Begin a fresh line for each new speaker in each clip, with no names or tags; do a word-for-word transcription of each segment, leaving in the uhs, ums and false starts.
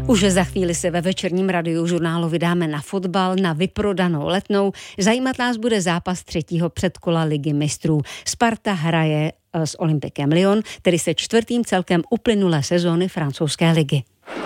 Už za chvíli se ve večerním radiožurnálu vydáme na fotbal, na vyprodanou Letnou. Zajímat nás bude zápas třetího předkola Ligy mistrů. Sparta hraje s Olympiquem Lyon, tedy se čtvrtým celkem uplynulé sezóny francouzské ligy.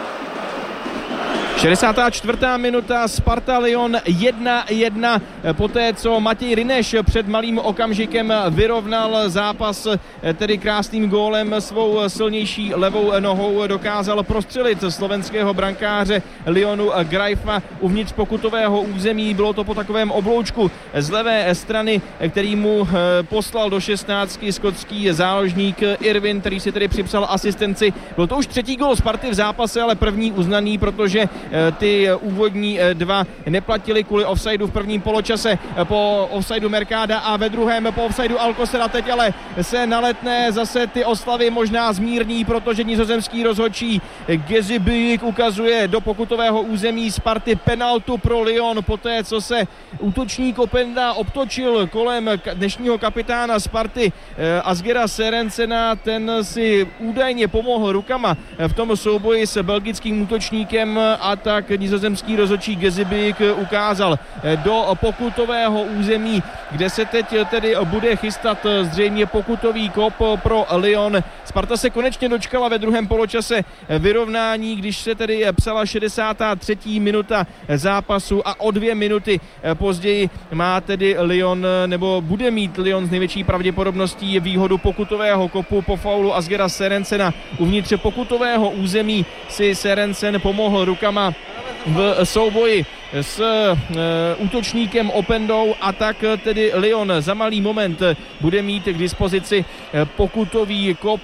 šedesátá čtvrtá minuta, Sparta Lyon jedna jedna, poté co Matěj Ryneš před malým okamžikem vyrovnal zápas, tedy krásným gólem svou silnější levou nohou dokázal prostřelit slovenského brankáře Lyonu Grajfa uvnitř pokutového území. Bylo to po takovém obloučku z levé strany, který mu poslal do šestnáctky skotský záložník Irvin, který si tedy připsal asistenci. Byl to už třetí gól Sparty v zápase, ale první uznaný, protože ty úvodní dva neplatili kvůli offsideu v prvním poločase po offsideu Mercada a ve druhém po offsideu Alcocera. Teď ale se na Letné zase ty oslavy možná zmírní, protože nizozemský rozhodčí Gezi Büyük ukazuje do pokutového území Sparty penaltu pro Lyon, poté co se útočník Openda obtočil kolem dnešního kapitána Sparty Asgera Serensena. Ten si údajně pomohl rukama v tom souboji s belgickým útočníkem a tak nizozemský rozhodčí Gezi Büyük ukázal do pokutového území, kde se teď tedy bude chystat zřejmě pokutový kop pro Lyon. Sparta se konečně dočkala ve druhém poločase vyrovnání, když se tedy psala šedesátá třetí minuta zápasu a o dvě minuty později má tedy Lyon, nebo bude mít Lyon z největší pravděpodobností výhodu pokutového kopu po faulu Asgera Serensena. Uvnitř pokutového území si Serensen pomohl rukama v souboji s e, útočníkem Opendou a tak tedy Lyon za malý moment bude mít k dispozici pokutový kop.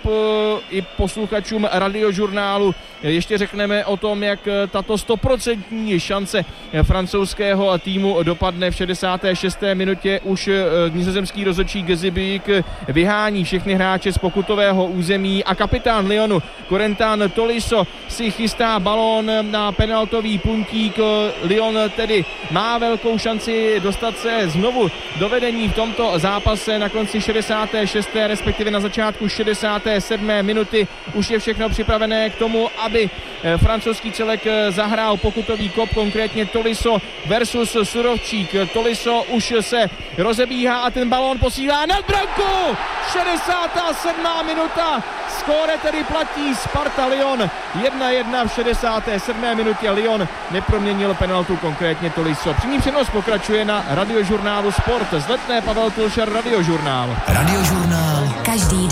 I posluchačům radiožurnálu ještě řekneme o tom, jak tato stoprocentní šance francouzského týmu dopadne. V šedesáté šesté minutě už nizozemský rozhodčí Gezi Büyük vyhání všechny hráče z pokutového území a kapitán Lyonu Corentin Tolisso si chystá balón na penaltový puntík. Lyon tedy má velkou šanci dostat se znovu do vedení v tomto zápase na konci šedesáté šesté respektive na začátku šedesáté sedmé minuty. Už je všechno připravené k tomu, aby francouzský celek zahrál pokutový kop, konkrétně Tolisso versus Surovčík. Tolisso už se rozebíhá a ten balón posílá nad branku. šedesátá sedmá minuta, skóre tedy platí Sparta Lyon jedna jedna. V šedesáté sedmé minutě Lyon neproměnil penaltu, konkrétně Tolisso. Přímý přenos pokračuje na radiožurnálu Sport. Z Letné Pavel Pilšar, radiožurnál.
Radiožurnál. Každý